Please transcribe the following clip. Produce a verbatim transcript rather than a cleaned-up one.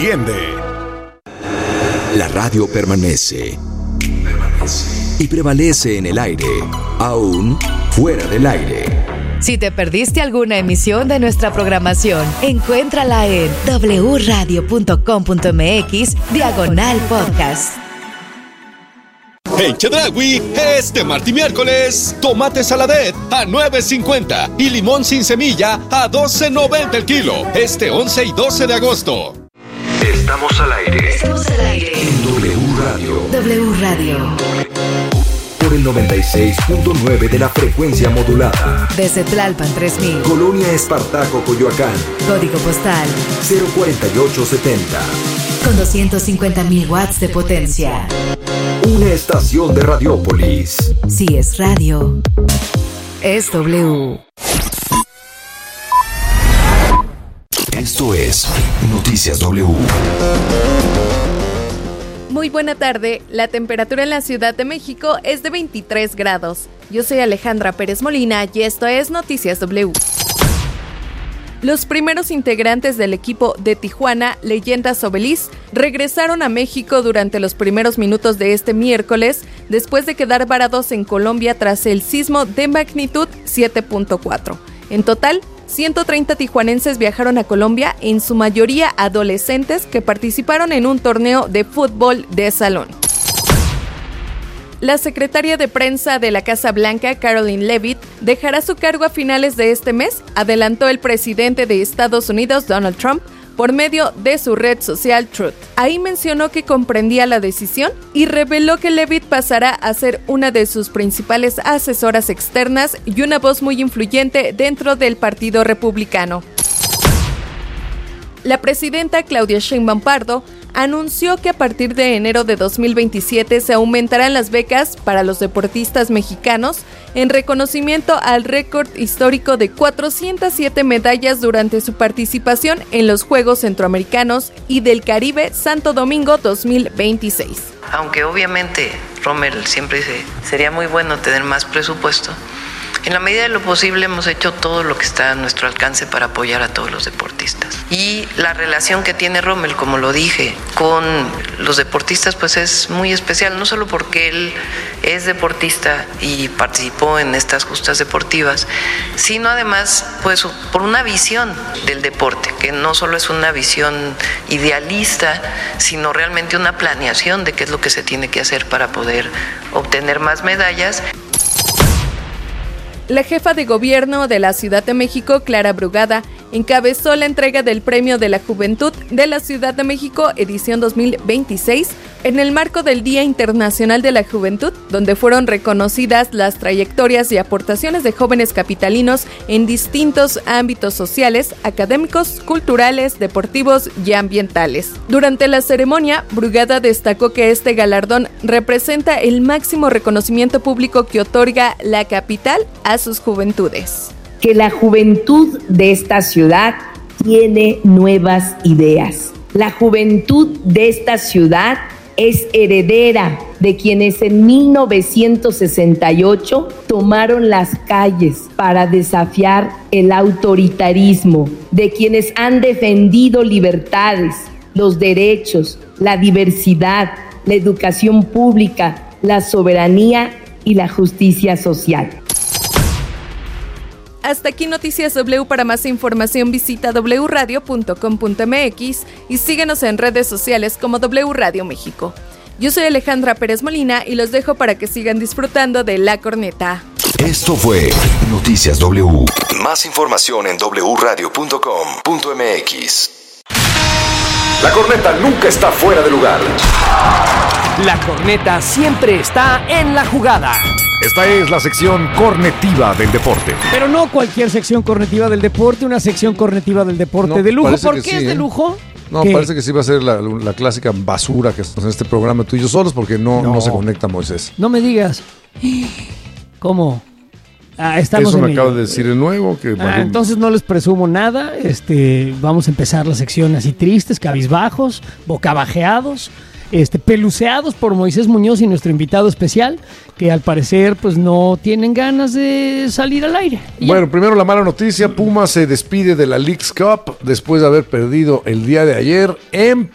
entiende. La radio permanece. Y prevalece en el aire, aún fuera del aire. Si te perdiste alguna emisión de nuestra programación, encuéntrala en doble u radio punto com punto m x diagonal podcast. En Chedraui, este martes y miércoles, tomate saladet a nueve cincuenta y limón sin semilla a doce noventa el kilo. Este once y doce de agosto. Estamos al aire. Estamos al aire. En W Radio. W Radio. Por el noventa y seis punto nueve de la frecuencia modulada. Desde Tlalpan tres mil. Colonia Espartaco, Coyoacán. Código postal cero cuarenta y ocho setenta. Con doscientos cincuenta mil watts de potencia. Una estación de Radiópolis. Si es radio, es W. Esto es Noticias W. Muy buena tarde, la temperatura en la Ciudad de México es de veintitrés grados. Yo soy Alejandra Pérez Molina y esto es Noticias W. Los primeros integrantes del equipo de Tijuana, Leyendas Obelis, regresaron a México durante los primeros minutos de este miércoles, después de quedar varados en Colombia tras el sismo de magnitud siete punto cuatro. En total, ciento treinta tijuanenses viajaron a Colombia, en su mayoría adolescentes que participaron en un torneo de fútbol de salón. La secretaria de prensa de la Casa Blanca, Caroline Leavitt, dejará su cargo a finales de este mes, adelantó el presidente de Estados Unidos, Donald Trump, por medio de su red social Truth. Ahí mencionó que comprendía la decisión y reveló que Leavitt pasará a ser una de sus principales asesoras externas y una voz muy influyente dentro del Partido Republicano. La presidenta Claudia Sheinbaum Pardo anunció que a partir de enero de dos mil veintisiete se aumentarán las becas para los deportistas mexicanos en reconocimiento al récord histórico de cuatrocientas siete medallas durante su participación en los Juegos Centroamericanos y del Caribe Santo Domingo dos mil veintiséis. Aunque obviamente Rommel siempre dice, sería muy bueno tener más presupuesto, en la medida de lo posible hemos hecho todo lo que está a nuestro alcance para apoyar a todos los deportistas. Y la relación que tiene Rommel, como lo dije, con los deportistas pues es muy especial, no solo porque él es deportista y participó en estas justas deportivas, sino además pues por una visión del deporte, que no solo es una visión idealista, sino realmente una planeación de qué es lo que se tiene que hacer para poder obtener más medallas. La jefa de gobierno de la Ciudad de México, Clara Brugada, encabezó la entrega del Premio de la Juventud de la Ciudad de México edición dos mil veintiséis en el marco del Día Internacional de la Juventud, donde fueron reconocidas las trayectorias y aportaciones de jóvenes capitalinos en distintos ámbitos sociales, académicos, culturales, deportivos y ambientales. Durante la ceremonia, Brugada destacó que este galardón representa el máximo reconocimiento público que otorga la capital a sus juventudes. Que la juventud de esta ciudad tiene nuevas ideas. La juventud de esta ciudad es heredera de quienes en mil novecientos sesenta y ocho tomaron las calles para desafiar el autoritarismo, de quienes han defendido libertades, los derechos, la diversidad, la educación pública, la soberanía y la justicia social. Hasta aquí Noticias W. Para más información visita doble u radio punto com punto m x y síguenos en redes sociales como W Radio México. Yo soy Alejandra Pérez Molina y los dejo para que sigan disfrutando de La Corneta. Esto fue Noticias W. Más información en doble u radio punto com punto m x. La Corneta nunca está fuera de lugar. La Corneta siempre está en la jugada. Esta es la sección cornetiva del deporte. Pero no cualquier sección cornetiva del deporte, una sección cornetiva del deporte No, de lujo. parece ¿Por que qué sí, es ¿eh? de lujo? No, ¿Qué? parece que sí va a ser la, la clásica basura que hacemos en este programa tú y yo solos porque no, no. No. se conecta Moisés. No me digas. ¿Cómo? Ah, estamos Eso en me el- acaba de decir el nuevo. Que Ah, entonces no les presumo nada. Este, vamos a empezar la sección así tristes, cabizbajos, bocabajeados, este, peluceados por Moisés Muñoz y nuestro invitado especial, que al parecer pues no tienen ganas de salir al aire. Y Bueno, primero la mala noticia. Pumas se despide de la Leagues Cup después de haber perdido el día de ayer en